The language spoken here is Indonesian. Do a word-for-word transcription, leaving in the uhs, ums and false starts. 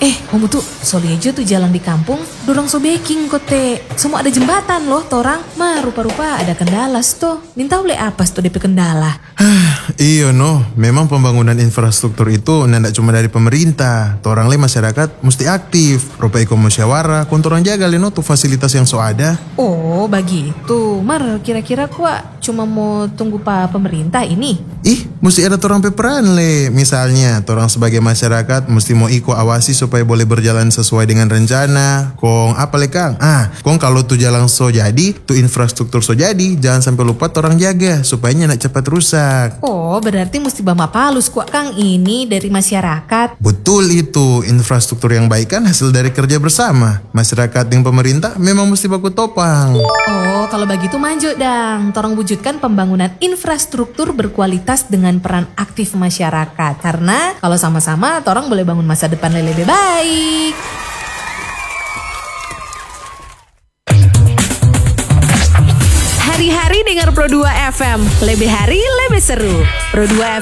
Eh, kamu tuh soalnya tuh jalan di kampung, dorong so baking kote. Semua ada jembatan loh, torang. Mah rupa-rupa ada kendala tuh. Minta oleh apa tuh D P kendala? Iya no, memang pembangunan infrastruktur itu ndak cuma dari pemerintah. Torang le masyarakat mesti aktif. Rupa iko musyawarah, kontorang jaga le no tuh fasilitas yang so ada. Oh, begitu. Mar, kira-kira kuat cuma mau tunggu pak pemerintah ini? Ih, mesti ada torang peperan le. Misalnya, torang sebagai masyarakat mesti mau iko awasi supaya boleh berjalan sesuai dengan rencana. Kong apa le Kang? Ah, kong kalau tuh jalan so jadi, tuh infrastruktur so jadi, jangan sampai lupa torang jaga supaya nak cepat rusak. Oh, berarti mesti bama palus kuat Kang ini dari masyarakat. Betul itu, infrastruktur yang baik kan hasil dari kerja bersama. Masyarakat dan pemerintah memang mesti baku topang. Oh, kalau begitu maju dang. Torang wujudkan pembangunan infrastruktur berkualitas dengan peran aktif masyarakat. Karena kalau sama-sama, torang boleh bangun masa depan lebih baik. Hari-hari dengar Pro dua F M. Lebih hari, lebih seru. Pro dua